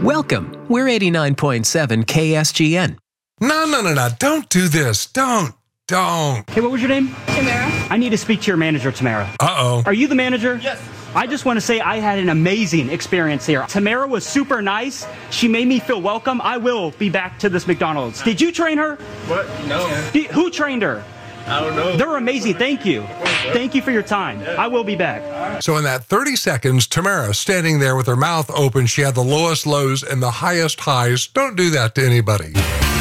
Welcome. We're 89.7 KSGN. No. Don't do this. Don't. Hey, what was your name? Tamara. I need to speak to your manager, Tamara. Uh-oh. Are you the manager? Yes. I just want to say I had an amazing experience here. Tamara was super nice. She made me feel welcome. I will be back to this McDonald's. Did you train her? What? No. Who trained her? I don't know. They're amazing. Thank you. Thank you for your time. I will be back. So in that 30 seconds, Tamara standing there with her mouth open, she had the lowest lows and the highest highs. Don't do that to anybody.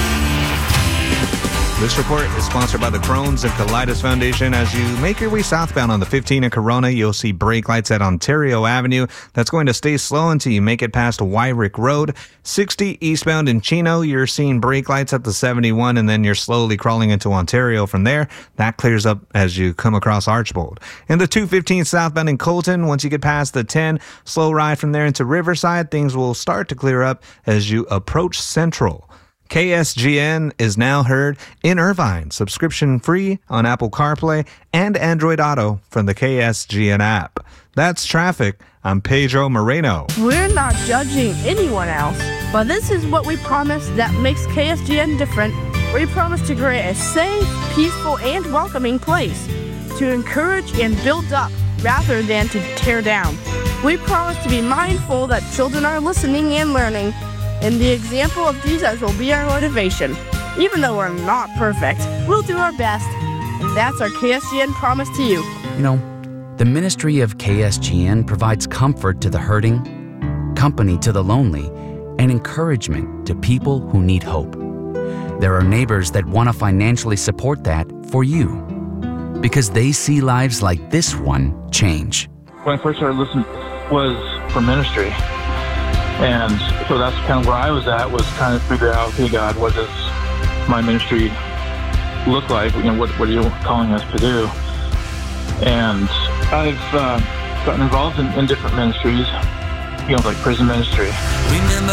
This report is sponsored by the Crohn's and Colitis Foundation. As you make your way southbound on the 15 in Corona, you'll see brake lights at Ontario Avenue. That's going to stay slow until you make it past Wyrick Road. 60 eastbound in Chino, you're seeing brake lights at the 71, and then you're slowly crawling into Ontario from there. That clears up as you come across Archbold. In the 215 southbound in Colton, once you get past the 10, slow ride from there into Riverside. Things will start to clear up as you approach Central. KSGN is now heard in Irvine, subscription free on Apple CarPlay and Android Auto from the KSGN app. That's traffic. I'm Pedro Moreno. We're not judging anyone else, but this is what we promise that makes KSGN different. We promise to create a safe, peaceful, and welcoming place to encourage and build up rather than to tear down. We promise to be mindful that children are listening and learning, and the example of Jesus will be our motivation. Even though we're not perfect, we'll do our best. And that's our KSGN promise to you. You know, the ministry of KSGN provides comfort to the hurting, company to the lonely, and encouragement to people who need hope. There are neighbors that want to financially support that for you, because they see lives like this one change. When I first started listening was for ministry. And so that's kind of where I was at, was trying to figure out, okay, God, what does my ministry look like? You know, what are you calling us to do? And I've gotten involved in different ministries, you know, like prison ministry.